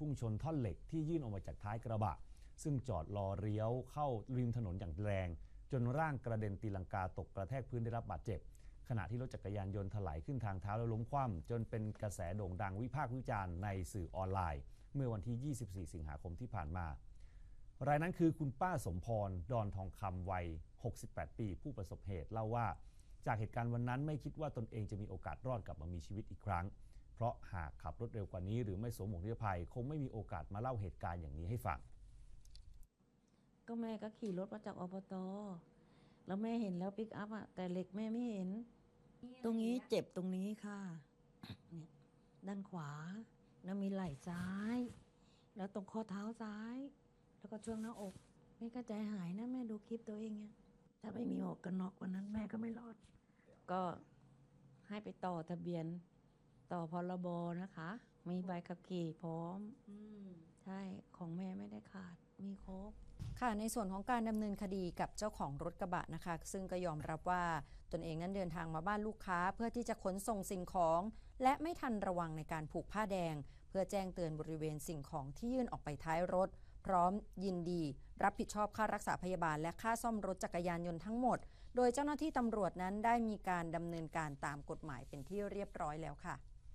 พุ่งชนท่อนเหล็กที่ยื่นออกมาจากท้ายกระบะซึ่งจอดรอเลี้ยวเข้าริมถนนอย่างแรงจนร่างกระเด็นตีลังกาตกกระแทกพื้นได้รับบาดเจ็บขณะที่รถจักรยานยนต์ถลายขึ้นทางเท้าแล้วล้มคว่ำจนเป็นกระแสโด่งดังวิพากษ์วิจารณ์ในสื่อออนไลน์เมื่อวันที่ 24 สิงหาคมที่ผ่านมารายนั้นคือคุณป้าสมพรดอนทองคำวัย 68 ปีผู้ประสบเหตุเล่าว่าจากเหตุการณ์วันนั้นไม่คิดว่าตนเองจะมีโอกาสรอดกลับมามีชีวิตอีกครั้งเพราะหากขับรถเร็วกว่านี้หรือไม่สวมหมวกนิรภัยคงไม่มีโอกาสมาเล่าเหตุการณ์อย่างนี้ให้ฟังก็แม่ก็ขี่รถมาจากอบต.แล้วแม่เห็นแล้วปิกอัพแต่เหล็กแม่ไม่เห็นตรงนี้เจ็บตรงนี้ค่ะเนี่ยด้านขวาแล้วมีไหล่ซ้ายแล้วตรงข้อเท้าซ้ายแล้วก็ช่วงหน้าอกแม่ก็ใจหายนะแม่ดูคลิปตัวเองเนี่ยถ้าไม่มีหมวกกันน็อกวันนั้นแม่ก็ไม่รอดก็ให้ไปต่อทะเบียนต่อพรบนะคะมีใบขับขี่พร้อมใช่ของแม่ไม่ได้ขาดมีครบค่ะในส่วนของการดำเนินคดีกับเจ้าของรถกระบะนะคะซึ่งก็ยอมรับว่าตนเองนั้นเดินทางมาบ้านลูกค้าเพื่อที่จะขนส่งสิ่งของและไม่ทันระวังในการผูกผ้าแดงเพื่อแจ้งเตือนบริเวณสิ่งของที่ยื่นออกไปท้ายรถพร้อมยินดีรับผิดชอบค่ารักษาพยาบาลและค่าซ่อมรถจักรยานยนต์ทั้งหมดโดยเจ้าหน้าที่ตำรวจนั้นได้มีการดำเนินการตามกฎหมายเป็นที่เรียบร้อยแล้วค่ะ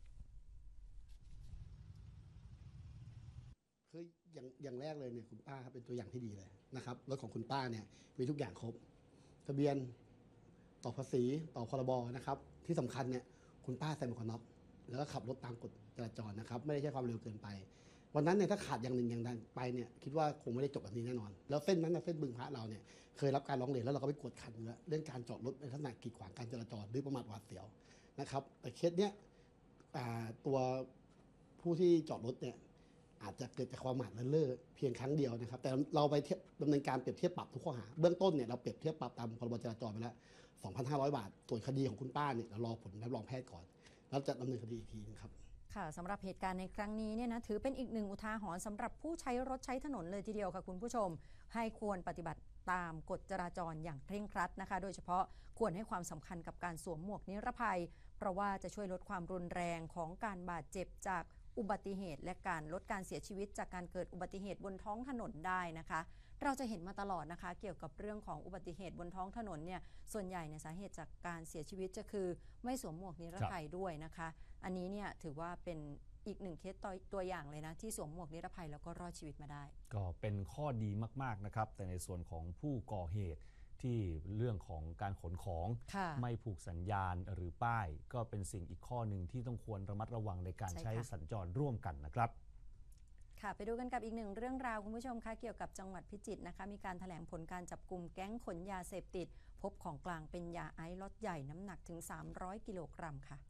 คืออย่างแรกเลยเนี่ยคุณป้าเป็นตัวอย่างที่ดีเลยนะครับรถของคุณป้าเนี่ยมีทุกอย่างครบทะเบียนต่อภาษีต่อพรบนะครับที่สำคัญเนี่ยคุณป้าใส่หมวกกันน็อกแล้วก็ขับรถตามกฎจราจรนะครับไม่ได้ใช้ความเร็วเกินไปวันนั้นเนี่ยถ้าขาดอย่างหนึ่งอย่างใดไปเนี่ยคิดว่าคงไม่ได้จบแบบนี้แน่นอนแล้วเส้นนั้นเส้นบึงพระเราเนี่ยเคยรับการร้องเรียนแล้วเราก็ไปกวดขันเรื่องการจอดรถในลักษณะกีดขวางการจราจรหรือประมาทหวาดเสียวนะครับแต่เคสเนี้ยตัวผู้ที่จอดรถเนี่ยอาจจะเกิดจากความหมาดเลิศเพียงครั้งเดียวนะครับแต่เราไปดำเนินการเปรียบเทียบปรับทุกข้อหาเบื้องต้นเนี่ยเราเปรียบเทียบปรับตามพรบจราจรไปแล้ว 2,500 บาทส่วนคดีของคุณป้าเนี่ยเรารอผลรับรองแพทย์ก่อนแล้วจะดำเนินคดีอีกทีนะครับค่ะสำหรับเหตุการณ์ในครั้งนี้เนี่ยนะถือเป็นอีกหนึ่งอุทาหรณ์สำหรับผู้ใช้รถใช้ถนนเลยทีเดียวค่ะคุณผู้ชมให้ควรปฏิบัติตามกฎจราจรอย่างเคร่งครัดนะคะโดยเฉพาะควรให้ความสำคัญกับการสวมหมวกนิรภัยเพราะว่าจะช่วยลดความรุนแรงของการบาดเจ็บจากอุบัติเหตุและการลดการเสียชีวิตจากการเกิดอุบัติเหตุบนท้องถนนได้นะคะเราจะเห็นมาตลอดนะคะเกี่ยวกับเรื่องของอุบัติเหตุบนท้องถนนเนี่ยส่วนใหญ่ในสาเหตุจากการเสียชีวิตจะคือไม่สวมหมวกนิรภัยด้วยนะคะอันนี้เนี่ยถือว่าเป็นอีกหนึ่งเคสตัวอย่างเลยนะที่สวมหมวกนิรภัยแล้วก็รอดชีวิตมาได้ก็เป็นข้อดีมากๆนะครับแต่ในส่วนของผู้ก่อเหตุที่เรื่องของการขนของไม่ผูกสัญญาณหรือป้ายก็เป็นสิ่งอีกข้อหนึ่งที่ต้องควรระมัดระวังในการใช้สัญจรร่วมกันนะครับค่ะไปดูกันกับอีกหนึ่งเรื่องราวคุณผู้ชมคะเกี่ยวกับจังหวัดพิจิตรนะคะมีการแถลงผลการจับกุมแก๊งขนยาเสพติดพบของกลางเป็นยาไอซ์ล็อตใหญ่น้ำหนักถึง300กิโลกรัมค่ะ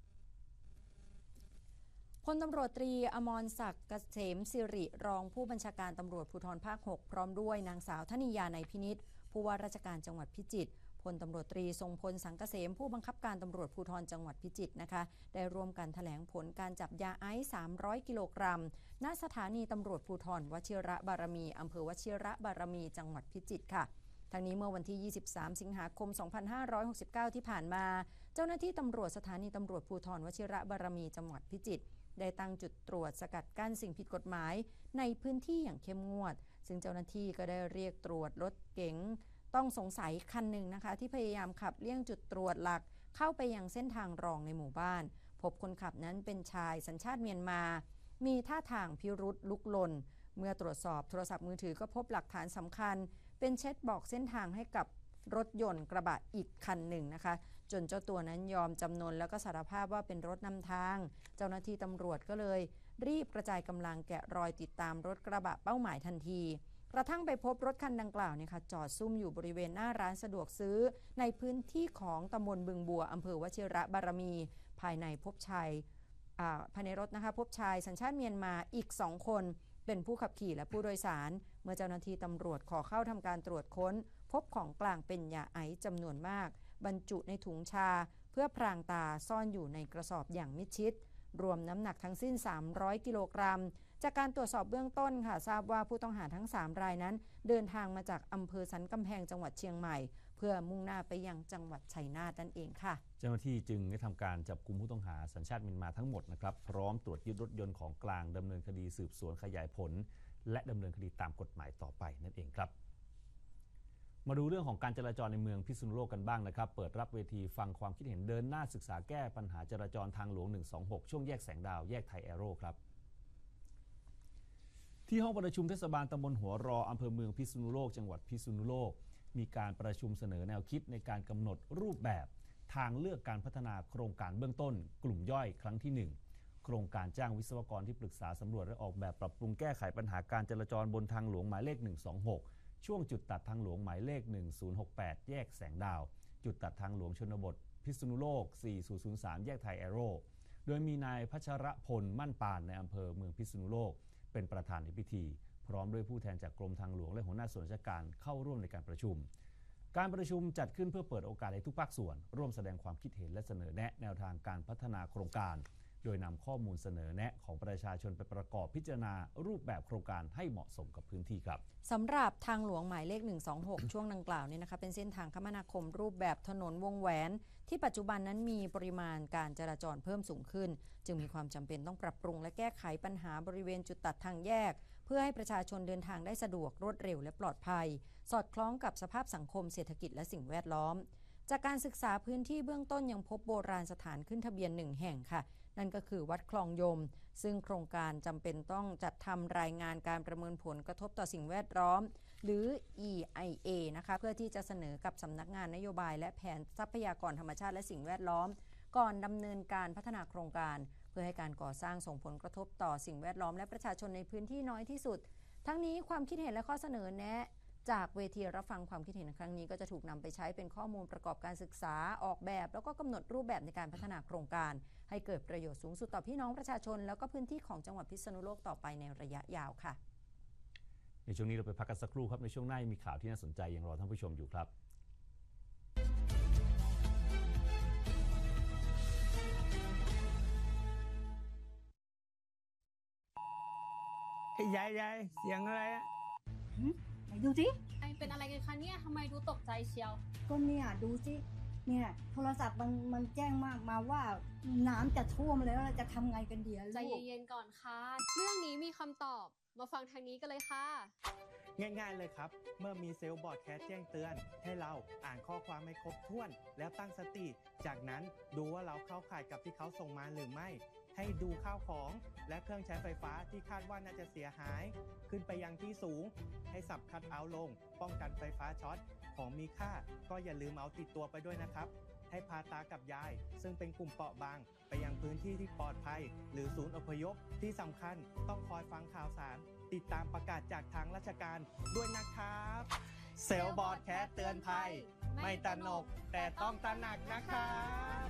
พลตำรวจตรีอมรศักดิ์เกษมสิริรองผู้บัญชาการตำรวจภูธรภาค 6พร้อมด้วยนางสาวธนิยาในพินิจผู้ว่าราชการจังหวัดพิจิตรพลตำรวจตรีทรงพลสังเกษมผู้บังคับการตำรวจภูธรจังหวัดพิจิตรนะคะได้ร่วมกันแถลงผลการจับยาไอซ์300กิโลกรัมณสถานีตำรวจภูธรวชิระบารมีอำเภอวชิระบารมีจังหวัดพิจิตรค่ะทั้งนี้เมื่อวันที่ 23 สิงหาคม 2569 ที่ผ่านมาเจ้าหน้าที่ตำรวจสถานีตำรวจภูธรวชิระบารมีจังหวัดพิจิตรได้ตั้งจุดตรวจสกัดกั้นสิ่งผิดกฎหมายในพื้นที่อย่างเข้มงวดซึ่งเจ้าหน้าที่ก็ได้เรียกตรวจรถเก๋งต้องสงสัยคันหนึ่งนะคะที่พยายามขับเลี่ยงจุดตรวจหลักเข้าไปยังเส้นทางรองในหมู่บ้านพบคนขับนั้นเป็นชายสัญชาติเมียนมามีท่าทางพิรุษลุกลนเมื่อตรวจสอบโทรศัพท์มือถือก็พบหลักฐานสำคัญเป็นเช็คบอกเส้นทางให้กับรถยนต์กระบะอีกคันหนึ่งนะคะจนเจ้าตัวนั้นยอมจำนนแล้วก็สารภาพว่าเป็นรถนำทางเจ้าหน้าที่ตำรวจก็เลยรีบกระจายกำลังแกะรอยติดตามรถกระบะเป้าหมายทันทีกระทั่งไปพบรถคันดังกล่าวเนี่ยค่ะจอดซุ่มอยู่บริเวณหน้าร้านสะดวกซื้อในพื้นที่ของตำบลบึงบัวอำเภอวชิระบารมีภายในรถนะคะพบชายสัญชาติเมียนมาอีก2คนเป็นผู้ขับขี่และผู้โดยสารเมื่อเจ้าหน้าที่ตำรวจขอเข้าทำการตรวจค้นพบของกลางเป็นยาไอซ์จำนวนมากบรรจุในถุงชาเพื่อพรางตาซ่อนอยู่ในกระสอบอย่างมิดชิดรวมน้ำหนักทั้งสิ้น300กิโลกรัมจากการตรวจสอบเบื้องต้นค่ะทราบว่าผู้ต้องหาทั้ง3รายนั้นเดินทางมาจากอำเภอสันกำแพงจังหวัดเชียงใหม่เพื่อมุ่งหน้าไปยังจังหวัดชัยนาทนั่นเองค่ะเจ้าหน้าที่จึงได้ทำการจับกุมผู้ต้องหาสัญชาติเมียนมาทั้งหมดนะครับพร้อมตรวจยึดรถยนต์ของกลางดำเนินคดีสืบสวนขยายผลและดำเนินคดีตามกฎหมายต่อไปนั่นเองครับมาดูเรื่องของการจราจรในเมืองพิษณุโลกกันบ้างนะครับเปิดรับเวทีฟังความคิดเห็นเดินหน้าศึกษาแก้ปัญหาจราจรทางหลวง126ช่วงแยกแสงดาวแยกไทยแอโร่ครับที่ห้องประชุมเทศบาลตำบลหัวรออำเภอเมืองพิษณุโลกจังหวัดพิษณุโลกมีการประชุมเสนอแนวคิดในการกำหนดรูปแบบทางเลือกการพัฒนาโครงการเบื้องต้นกลุ่มย่อยครั้งที่1โครงการจ้างวิศวกรที่ปรึกษาสำรวจและออกแบบปรับปรุงแก้ไขปัญหาการจราจรบนทางหลวงหมายเลข126ช่วงจุดตัดทางหลวงหมายเลข1068แยกแสงดาวจุดตัดทางหลวงชนบทพิษณุโลก4003แยกไทยแอโร่โดยมีนายพัชรพลมั่นปานในอำเภอเมืองพิษณุโลกเป็นประธานในพิธีพร้อมด้วยผู้แทนจากกรมทางหลวงและหัวหน้าส่วนราชการเข้าร่วมในการประชุมจัดขึ้นเพื่อเปิดโอกาสให้ทุกภาคส่วนร่วมแสดงความคิดเห็นและเสนอแนะแนวทางการพัฒนาโครงการโดยนำข้อมูลเสนอแนะของประชาชนไปประกอบพิจารณารูปแบบโครงการให้เหมาะสมกับพื้นที่ครับสำหรับทางหลวงหมายเลข126ช่วงดังกล่าวนี้นะคะเป็นเส้นทางคมนาคมรูปแบบถนนวงแหวนที่ปัจจุบันนั้นมีปริมาณการจราจรเพิ่มสูงขึ้นจึงมีความจำเป็นต้องปรับปรุงและแก้ไขปัญหาบริเวณจุดตัดทางแยกเพื่อให้ประชาชนเดินทางได้สะดวกรวดเร็วและปลอดภัยสอดคล้องกับสภาพสังคมเศรษฐกิจและสิ่งแวดล้อมจากการศึกษาพื้นที่เบื้องต้นยังพบโบราณสถานขึ้นทะเบียน1แห่งค่ะนั่นก็คือวัดคลองยมซึ่งโครงการจำเป็นต้องจัดทำรายงานการประเมินผลกระทบต่อสิ่งแวดล้อมหรือ EIA นะคะเพื่อที่จะเสนอกับสำนักงานนโยบายและแผนทรัพยากรธรรมชาติและสิ่งแวดล้อมก่อนดำเนินการพัฒนาโครงการเพื่อให้การก่อสร้างส่งผลกระทบต่อสิ่งแวดล้อมและประชาชนในพื้นที่น้อยที่สุดทั้งนี้ความคิดเห็นและข้อเสนอแนะจากเวทีรับฟังความคิดเห็นในครั้งนี้ก็จะถูกนำไปใช้เป็นข้อมูลประกอบการศึกษาออกแบบแล้วก็กำหนดรูปแบบในการพัฒนาโครงการให้เกิดประโยชน์สูงสุดต่อพี่น้องประชาชนแล้วก็พื้นที่ของจังหวัดพิษณุโลกต่อไปในระยะยาวค่ะในช่วงนี้เราไปพักกันสักครู่ครับในช่วงหน้ามีข่าวที่น่าสนใจยังรอท่านผู้ชมอยู่ครับยายเสียงอะไรอะไหนดูสิเป็นอะไรกันคะเนี่ยทำไมดูตกใจเชียวก็เนี่ยดูสิเนี่ยโทรศัพท์มันแจ้งมาว่าน้ำจะท่วมแล้วเราจะทำไงกันเดียวใจเย็นๆก่อนค่ะเรื่องนี้มีคำตอบมาฟังทางนี้กันเลยค่ะง่ายๆเลยครับเมื่อมีเซลล์บอร์ดแคสแจ้งเตือนให้เราอ่านข้อความให้ครบถ้วนแล้วตั้งสติจากนั้นดูว่าเราเข้าข่ายกับที่เขาส่งมาหรือไม่ให้ดูข้าวของและเครื่องใช้ไฟฟ้าที่คาดว่าน่าจะเสียหายขึ้นไปยังที่สูงให้สับคัทเอาท์ลงป้องกันไฟฟ้าช็อตของมีค่าก็อย่าลืมเอาติดตัวไปด้วยนะครับให้พาตากับยายซึ่งเป็นกลุ่มเปราะบางไปยังพื้นที่ที่ปลอดภัยหรือศูนย์อพยพที่สำคัญต้องคอยฟังข่าวสารติดตามประกาศจากทางราชการด้วยนะครับเซลล์บอร์ดแคสเตือนภัยไม่ตระหนกแต่ต้องตระหนักนะครับ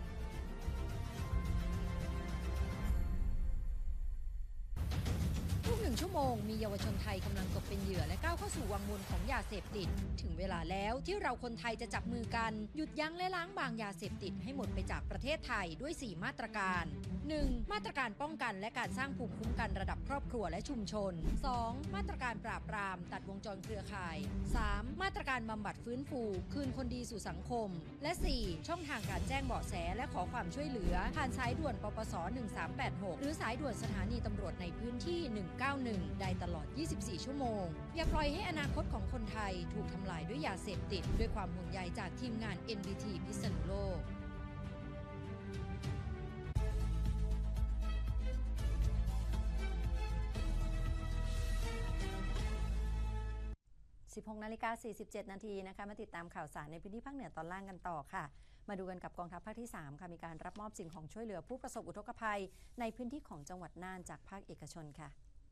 ทุก1 ชั่วโมงมีเยาวชนไทยกำลังตกเป็นเหยื่อและก้าวเข้าสู่วังวนของยาเสพติดถึงเวลาแล้วที่เราคนไทยจะจับมือกันหยุดยั้งและล้างบางยาเสพติดให้หมดไปจากประเทศไทยด้วย4มาตรการ 1. มาตรการป้องกันและการสร้างภูมิคุ้มกันระดับครอบครัวและชุมชน 2. มาตรการปราบปรามตัดวงจรเครือข่าย 3. มาตรการบำบัดฟื้นฟูคืนคนดีสู่สังคมและ 4. ช่องทางการแจ้งเบาะแสและขอความช่วยเหลือผ่านสายด่วนปปส1386หรือสายด่วนสถานีตำรวจในพื้นที่191ได้ตลอด24ชั่วโมงอย่าปล่อยให้อนาคตของคนไทยถูกทำลายด้วยยาเสพติดด้วยความห่วงใยจากทีมงาน NBT พิษณุโลก16:47 นาทีนะคะมาติดตามข่าวสารในพื้นที่ภาคเหนือตอนล่างกันต่อค่ะมาดูกันกับกองทัพภาคที่3ค่ะมีการรับมอบสิ่งของช่วยเหลือผู้ประสบอุทกภัยในพื้นที่ของจังหวัดน่านจากภาคเอกชนค่ะ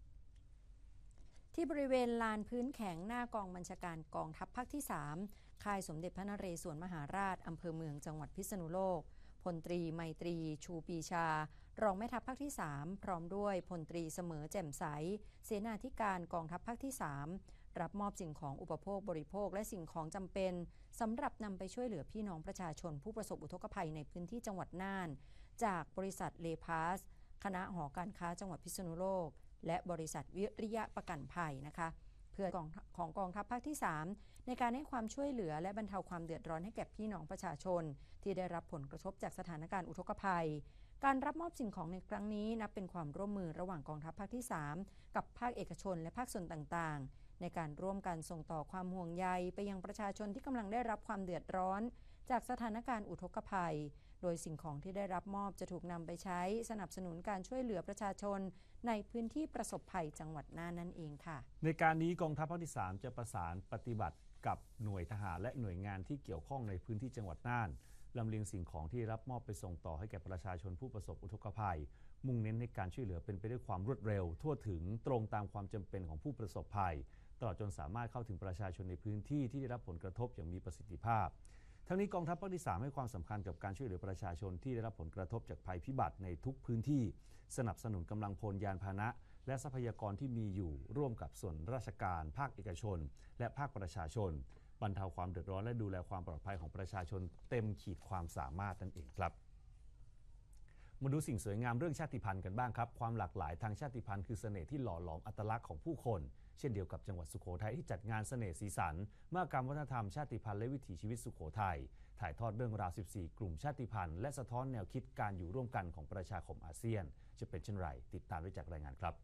ที่บริเวณลานพื้นแข็งหน้ากองบัญชาการกองทัพภาคที่3ค่ายสมเด็จพระนเรศวรมหาราชอำเภอเมืองจังหวัดพิษณุโลกพลตรีไมตรีชูปีชารองแม่ทัพภาคที่3พร้อมด้วยพลตรีเสมอแจ่มใสเสนาธิการกองทัพภาคที่3รับมอบสิ่งของอุปโภคบริโภคและสิ่งของจำเป็นสำหรับนำไปช่วยเหลือพี่น้องประชาชนผู้ประสบอุทกภัยในพื้นที่จังหวัดน่านจากบริษัทเลพาสคณะหอการค้าจังหวัดพิษณุโลกและบริษัทวิริยะประกันภัยนะคะเพื่อรือของกองทัพภาคที่ 3 ในการให้ความช่วยเหลือและบรรเทาความเดือดร้อนให้แก่พี่น้องประชาชนที่ได้รับผลกระทบจากสถานการณ์อุทกภัยการรับมอบสิ่งของในครั้งนี้นับเป็นความร่วมมือระหว่างกองทัพภาคที่ 3 กับภาคเอกชนและภาคส่วนต่างๆในการร่วมกันส่งต่อความห่วงใยไปยังประชาชนที่กำลังได้รับความเดือดร้อนจากสถานการณ์อุทกภัยโดยสิ่งของที่ได้รับมอบจะถูกนำไปใช้สนับสนุนการช่วยเหลือประชาชนในพื้นที่ประสบภัยจังหวัดน่านนั่นเองค่ะในการนี้กองทัพภาคที่ 3 จะประสานปฏิบัติกับหน่วยทหารและหน่วยงานที่เกี่ยวข้องในพื้นที่จังหวัดน่านลำเลียงสิ่งของที่รับมอบไปส่งต่อให้แก่ประชาชนผู้ประสบอุทกภัยมุ่งเน้นในการช่วยเหลือเป็นไปด้วยความรวดเร็วทั่วถึงตรงตามความจำเป็นของผู้ประสบภัยตลอดจนสามารถเข้าถึงประชาชนในพื้นที่ที่ได้รับผลกระทบอย่างมีประสิทธิภาพทั้งนี้กองทัพภาคที่ 3 ให้ความสำคัญกับการช่วยเหลือประชาชนที่ได้รับผลกระทบจากภัยพิบัติในทุกพื้นที่สนับสนุนกำลังพลยานพาหนะและทรัพยากรที่มีอยู่ร่วมกับส่วนราชการภาคเอกชนและภาคประชาชนบรรเทาความเดือดร้อนและดูแลความปลอดภัยของประชาชนเต็มขีดความสามารถนั่นเองครับมาดูสิ่งสวยงามเรื่องชาติพันธุ์กันบ้างครับความหลากหลายทางชาติพันธุ์คือเสน่ห์ที่หล่อหลอมอัตลักษณ์ของผู้คนเช่นเดียวกับจังหวัดสุโขทัยที่จัดงานเสน่ห์สีสันมหกรรมวัฒนธรรมชาติพันธุ์และวิถีชีวิตสุโขทัยถ่ายทอดเรื่องราว 14 กลุ่มชาติพันธุ์และสะท้อนแนวคิดการอยู่ร่วมกันของประชาคมอาเซียนจะเป็นเช่นไรติดตามได้จากรายงานครับ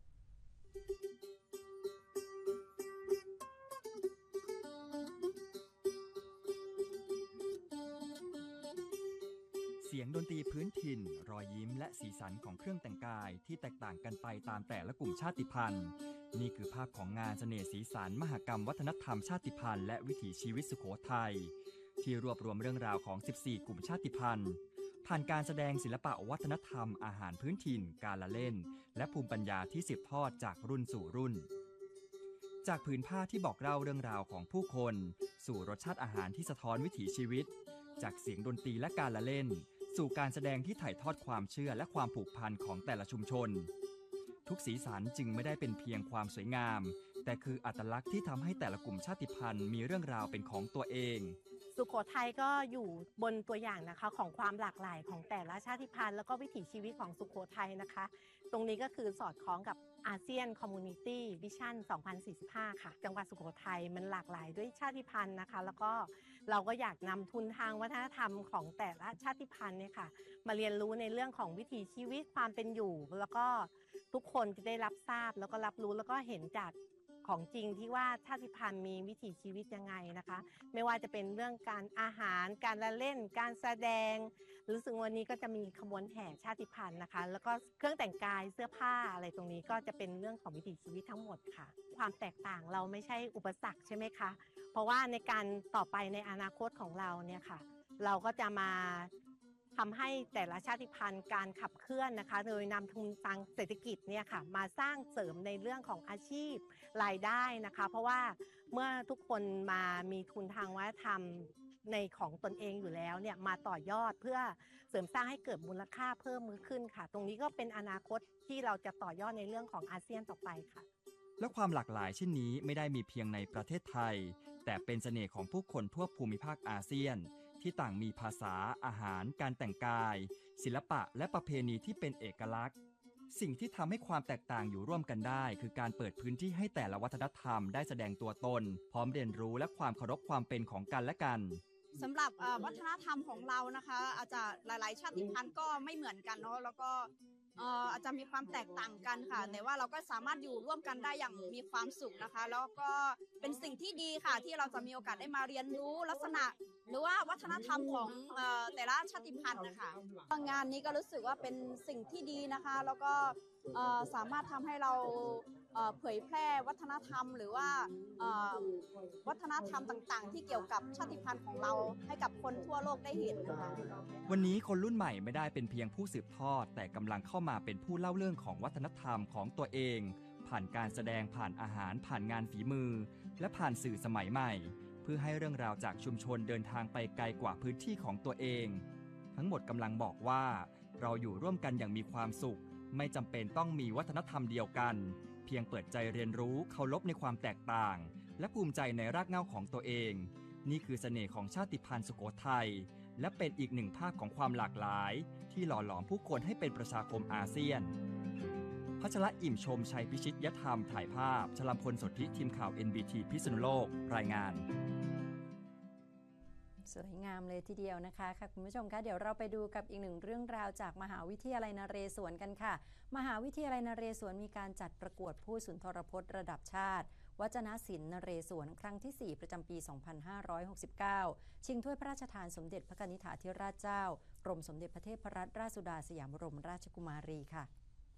เสียงดนตรีพื้นถิ่นรอยยิ้มและสีสันของเครื่องแต่งกายที่แตกต่างกันไปตามแต่ละกลุ่มชาติพันธุ์นี่คือภาพของงานเสน่ห์สีสันมหกรรมวัฒนธรรมชาติพันธุ์และวิถีชีวิตสุโขทัยที่รวบรวมเรื่องราวของ 14 กลุ่มชาติพันธุ์ผ่านการแสดงศิลปะวัฒนธรรมอาหารพื้นถิ่นการละเล่นและภูมิปัญญาที่สืบทอดจากรุ่นสู่รุ่นจากผืนผ้าที่บอกเล่าเรื่องราวของผู้คนสู่รสชาติอาหารที่สะท้อนวิถีชีวิตจากเสียงดนตรีและการละเล่นสู่การแสดงที่ถ่ายทอดความเชื่อและความผูกพันของแต่ละชุมชนทุกสีสันจึงไม่ได้เป็นเพียงความสวยงามแต่คืออัตลักษณ์ที่ทำให้แต่ละกลุ่มชาติพันธุ์มีเรื่องราวเป็นของตัวเองสุโขทัยก็อยู่บนตัวอย่างนะคะของความหลากหลายของแต่ละชาติพันธุ์แล้วก็วิถีชีวิตของสุโขทัยนะคะตรงนี้ก็คือสอดคล้องกับอาเซียนคอมมูนิตี้วิชั่น 2045 ค่ะจังหวัดสุโขทัยมันหลากหลายด้วยชาติพันธุ์นะคะแล้วก็เราก็อยากนำทุนทางวัฒนธรรมของแต่ละชาติพันธุ์เนี่ยค่ะมาเรียนรู้ในเรื่องของวิถีชีวิตความเป็นอยู่แล้วก็ทุกคนจะได้รับทราบแล้วก็รับรู้แล้วก็เห็นจากของจริงที่ว่าชาติพันธุ์มีวิถีชีวิตยังไงนะคะไม่ว่าจะเป็นเรื่องการอาหารการละเล่นการแสดงรู้สึกวันนี้ก็จะมีขบวนแห่ชาติพันธุ์นะคะแล้วก็เครื่องแต่งกายเสื้อผ้าอะไรตรงนี้ก็จะเป็นเรื่องของวิถีชีวิตทั้งหมดค่ะความแตกต่างเราไม่ใช่อุปสรรคใช่ไหมคะเพราะว่าในการต่อไปในอนาคตของเราเนี่ยค่ะเราก็จะมาทำให้แต่ละชาติพันธุ์การขับเคลื่อนนะคะโดยนำทุนทางเศรษฐกิจเนี่ยค่ะมาสร้างเสริมในเรื่องของอาชีพรายได้นะคะเพราะว่าเมื่อทุกคนมามีทุนทางวัฒนธรรมในของตนเองอยู่แล้วเนี่ยมาต่อยอดเพื่อเสริมสร้างให้เกิดมูลค่าเพิ่มขึ้นค่ะตรงนี้ก็เป็นอนาคตที่เราจะต่อยอดในเรื่องของอาเซียนต่อไปค่ะและความหลากหลายเช่นนี้ไม่ได้มีเพียงในประเทศไทยแต่เป็นเสน่ห์ของผู้คนทั่วภูมิภาคอาเซียนที่ต่างมีภาษาอาหารการแต่งกายศิลปะและประเพณีที่เป็นเอกลักษณ์สิ่งที่ทำให้ความแตกต่างอยู่ร่วมกันได้คือการเปิดพื้นที่ให้แต่ละวัฒนธรรมได้แสดงตัวตนพร้อมเรียนรู้และความเคารพความเป็นของกันและกันสำหรับวัฒนธรรมของเรานะคะอาจจะหลายๆชาติพันธุ์ก็ไม่เหมือนกันเนาะแล้วก็อาจจะมีความแตกต่างกันค่ะแต่ว่าเราก็สามารถอยู่ร่วมกันได้อย่างมีความสุขนะคะแล้วก็เป็นสิ่งที่ดีค่ะที่เราจะมีโอกาสได้มาเรียนรู้ลักษณะหรือว่าวัฒนธรรมของแต่ละชาติพันธุ์นะคะงานนี้ก็รู้สึกว่าเป็นสิ่งที่ดีนะคะแล้วก็สามารถทำให้เราเผยแพร่วัฒนธรรมหรือว่าวัฒนธรรมต่างๆที่เกี่ยวกับชาติพันธุ์ของเราให้กับคนทั่วโลกได้เห็นนะคะวันนี้คนรุ่นใหม่ไม่ได้เป็นเพียงผู้สืบทอดแต่กำลังเข้ามาเป็นผู้เล่าเรื่องของวัฒนธรรมของตัวเองผ่านการแสดงผ่านอาหารผ่านงานฝีมือและผ่านสื่อสมัยใหม่เพื่อให้เรื่องราวจากชุมชนเดินทางไปไกลกว่าพื้นที่ของตัวเองทั้งหมดกำลังบอกว่าเราอยู่ร่วมกันอย่างมีความสุขไม่จำเป็นต้องมีวัฒนธรรมเดียวกันเพียงเปิดใจเรียนรู้เคารพในความแตกต่างและภูมิใจในรากเหง้าของตัวเองนี่คือเสน่ห์ของชาติพันธุ์สุโขทัยและเป็นอีกหนึ่งภาคของความหลากหลายที่หล่อหลอมผู้คนให้เป็นประชาคมอาเซียนพัชระอิ่มชมชัยพิชิตยธรรมถ่ายภาพชลพลสนธิทีมข่าว NBT พิษณุโลกรายงานสวยงามเลยทีเดียวนะคะค่ะคุณผู้ชมคะเดี๋ยวเราไปดูกับอีกหนึ่งเรื่องราวจากมหาวิทยาลัยนเรศวรกันค่ะมหาวิทยาลัยนเรศวรมีการจัดประกวดผู้สุนทรพจน์ระดับชาติวจนศิลป์นเรศวรครั้งที่ 4 ประจำปี 2569 ชิงถ้วยพระราชทานสมเด็จพระนิธิธิราชเจ้ากรมสมเด็จพระเทพรัตนราชสุดาสยามบรมราชกุมารีค่ะ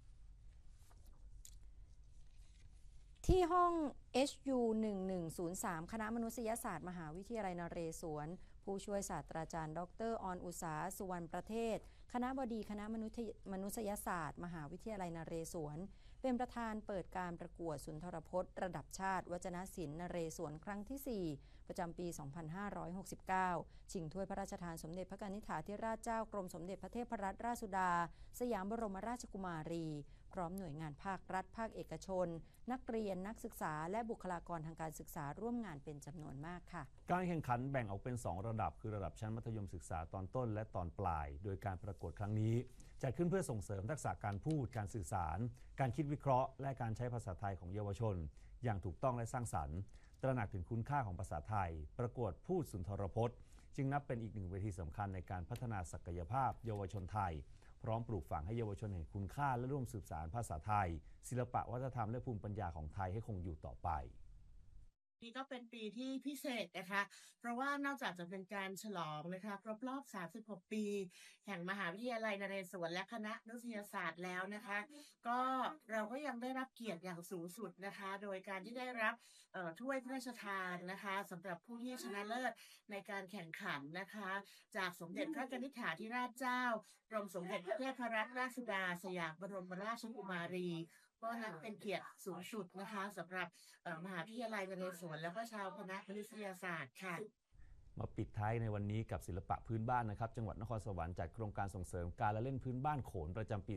ที่ห้อง HU 1103 คณะมนุษยศาสตร์มหาวิทยาลัยนเรศวรผู้ช่วยศาสตราจารย์ดร.ออนอุษาสุวรรณประเทศคณบดีคณะมนุษยศาสตร์มหาวิทยาลัยนเรศวรเป็นประธานเปิดการประกวดสุนทรพจน์ระดับชาติวจนศิลป์นเรศวรครั้งที่ 4 ประจำปี 2569 ชิงถ้วยพระราชทานสมเด็จพระนิธิธิราชเจ้ากรมสมเด็จพระเทพรัตนราชสุดาสยามบรมราชกุมารีพร้อมหน่วยงานภาครัฐภาคเอกชนนักเรียนนักศึกษาและบุคลากรทางการศึกษาร่วมงานเป็นจำนวนมากค่ะการแข่งขันแบ่งออกเป็น 2 ระดับคือระดับชั้นมัธยมศึกษาตอนต้นและตอนปลายโดยการประกวดครั้งนี้จัดขึ้นเพื่อส่งเสริมทักษะการพูดการสื่อสารการคิดวิเคราะห์และการใช้ภาษาไทยของเยาวชนอย่างถูกต้องและสร้างสรรค์ตระหนักถึงคุณค่าของภาษาไทยประกวดพูดสุนทรพจน์จึงนับเป็นอีกหนึ่งเวทีสำคัญในการพัฒนาศักยภาพเยาวชนไทยพร้อมปลูกฝังให้เยาวชนเห็นคุณค่าและร่วมสืบสานภาษาไทยศิลปะวัฒนธรรมและภูมิปัญญาของไทยให้คงอยู่ต่อไปนี่ก็เป็นปีที่พิเศษนะคะเพราะว่านอกจากจะเป็นการฉลองนะคะครบรอบ36 ปีแห่งมหาวิทยาลัยนเรศวรและคณะมนุษยศาสตร์แล้วนะคะก็เราก็ยังได้รับเกียรติอย่างสูงสุดนะคะโดยการที่ได้รับถ้วยพระราชทานนะคะสำหรับผู้ที่ชนะเลิศในการแข่งขันนะคะจากสมเด็จพระนิธิธิราชเจ้ากรมสมเด็จพระเทพรัตนราชสุดาสยามบรมราชกุมารีก็นับเป็นเกียรติสูงสุดนะคะสำหรับมหาวิทยาลัยนเรศวรแล้วก็ชาวคณะมนุษยศาสตร์ค่ะมาปิดท้ายในวันนี้กับศิลปะพื้นบ้านนะครับจังหวัดนครสวรรค์จัดโครงการส่งเสริมการละเล่นพื้นบ้านโขนประจำปี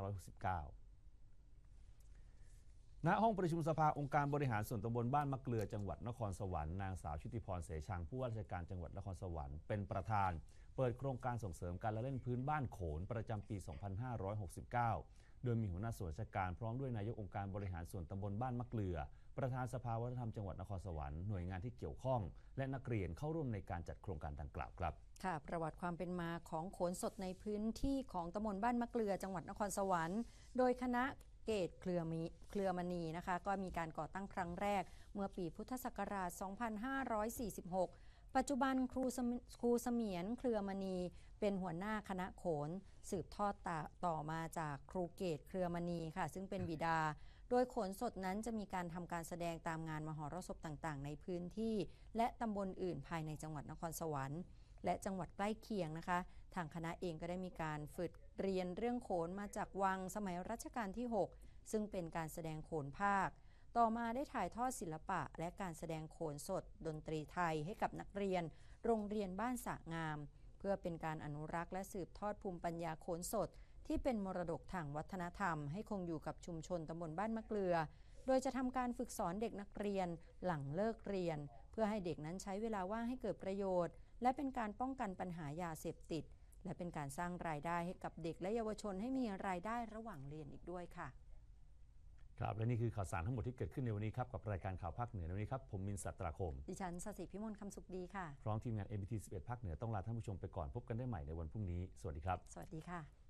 2569 ณ ห้องประชุมสภาองค์การบริหารส่วนตำบลบ้านมะเกลือจังหวัดนครสวรรค์นางสาวชุติพรเสชังผู้ว่าราชการจังหวัดนครสวรรค์เป็นประธานเปิดโครงการส่งเสริมการละเล่นพื้นบ้านโขนประจำปี 2569 โดยมีหัวหน้าส่วนราชการพร้อมด้วยนายกองค์การบริหารส่วนตำบลบ้านมะเกลือประธานสภาวัฒนธรรมจังหวัดนครสวรรค์หน่วยงานที่เกี่ยวข้องและนักเรียนเข้าร่วมในการจัดโครงการดังกล่าวครับค่ะประวัติความเป็นมาของโขนสดในพื้นที่ของตำบลบ้านมะเกลือจังหวัดนครสวรรค์โดยคณะเกตเครือมณีนะคะก็มีการก่อตั้งครั้งแรกเมื่อปีพุทธศักราช 2546 ปัจจุบันครูเสมียนเครือมณีเป็นหัวหน้าคณะโขนสืบทอดต่อมาจากครูเกตเครือมณีค่ะซึ่งเป็นบิดาโดยโขนสดนั้นจะมีการทำการแสดงตามงานมหรสพต่างๆในพื้นที่และตำบลอื่นภายในจังหวัดนครสวรรค์และจังหวัดใกล้เคียงนะคะทางคณะเองก็ได้มีการฝึกเรียนเรื่องโขนมาจากวังสมัยรัชกาลที่ 6 ซึ่งเป็นการแสดงโขนภาคต่อมาได้ถ่ายทอดศิลปะและการแสดงโขนสดดนตรีไทยให้กับนักเรียนโรงเรียนบ้านสระงามเพื่อเป็นการอนุรักษ์และสืบทอดภูมิปัญญาโขนสดที่เป็นมรดกทางวัฒนธรรมให้คงอยู่กับชุมชนตำบลบ้านมะเกลือโดยจะทำการฝึกสอนเด็กนักเรียนหลังเลิกเรียนเพื่อให้เด็กนั้นใช้เวลาว่างให้เกิดประโยชน์และเป็นการป้องกันปัญหายาเสพติดและเป็นการสร้างรายได้ให้กับเด็กและเยาวชนให้มีรายได้ระหว่างเรียนอีกด้วยค่ะครับและนี่คือข่าวสารทั้งหมดที่เกิดขึ้นในวันนี้ครับกับรายการข่าวภาคเหนือในวันนี้ครับผมมินท์ สัตราคมดิฉันสศิพิมลคำสุขดีค่ะพร้อมทีมงาน NBT 11 ภาคเหนือต้องลาท่านผู้ชมไปก่อนพบกันได้ใหม่ในวันพรุ่งนี้สวัสดีครับสวัสดีค่ะ